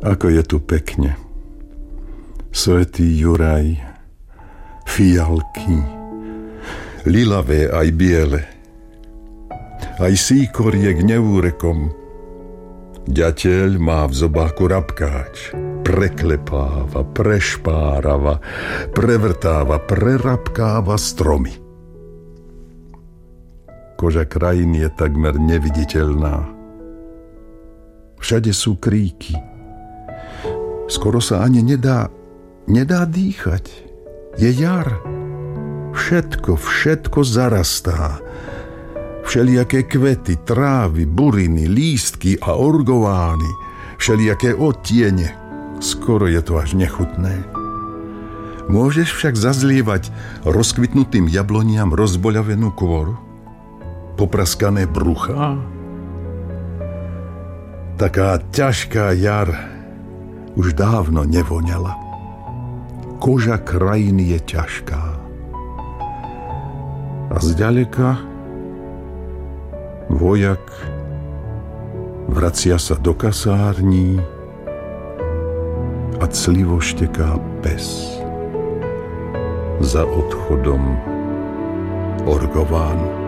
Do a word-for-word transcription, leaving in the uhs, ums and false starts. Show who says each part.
Speaker 1: Ako je tu pekne. Svätý Juraj, fialky, lilavé aj biele, aj síkoriek neúrekom. Ďateľ má v zobáku rabkáč, preklepáva, prešpárava, prevrtáva, prerabkáva stromy. Koža krajiny je takmer neviditeľná. Všade sú kríky. Skoro sa ani nedá, nedá dýchať. Je jar. Všetko, všetko zarastá. Všelijaké kvety, trávy, buriny, lístky a orgovány. Všelijaké odtiene. Skoro je to až nechutné. Môžeš však zazlievať rozkvitnutým jabloniam rozboľavenú kôru? Popraskané bruchá? Taká ťažká jar už dávno nevoňala. Koža krajiny je ťažká. A zďaleka vojak vracia sa do kasární a clivo šteká pes za odchodom orgován.